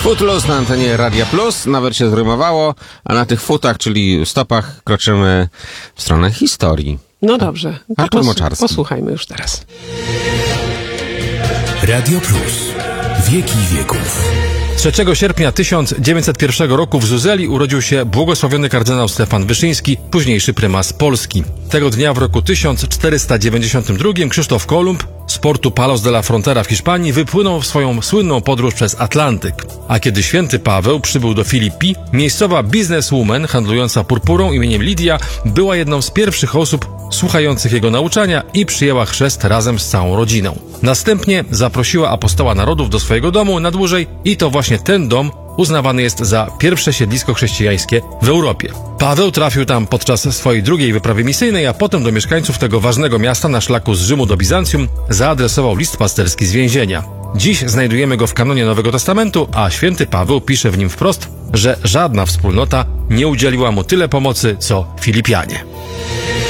Footloose na antenie Radia Plus, nawet się zrymowało, a na tych futach, czyli stopach, kroczymy w stronę historii. No dobrze, Artur Moczarski. Posłuchajmy już teraz. Radio Plus. Wieki wieków. 3 sierpnia 1901 roku w Zuzeli urodził się błogosławiony kardynał Stefan Wyszyński, późniejszy prymas Polski. Tego dnia w roku 1492 Krzysztof Kolumb z portu Palos de la Frontera w Hiszpanii wypłynął w swoją słynną podróż przez Atlantyk. A kiedy święty Paweł przybył do Filipi, miejscowa bizneswoman handlująca purpurą imieniem Lidia była jedną z pierwszych osób słuchających jego nauczania i przyjęła chrzest razem z całą rodziną. Następnie zaprosiła apostoła narodów do swojego domu na dłużej i to właśnie ten dom uznawany jest za pierwsze siedlisko chrześcijańskie w Europie. Paweł trafił tam podczas swojej drugiej wyprawy misyjnej, a potem do mieszkańców tego ważnego miasta na szlaku z Rzymu do Bizancjum zaadresował list pasterski z więzienia. Dziś znajdujemy go w kanonie Nowego Testamentu, a święty Paweł pisze w nim wprost, że żadna wspólnota nie udzieliła mu tyle pomocy, co Filipianie.